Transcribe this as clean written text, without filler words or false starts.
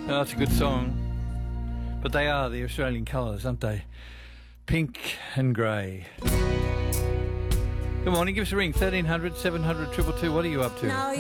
Oh, that's a good song. But they are the Australian colours, aren't they? Pink and grey. Good morning, give us a ring. 1300 700 222. What are you up to?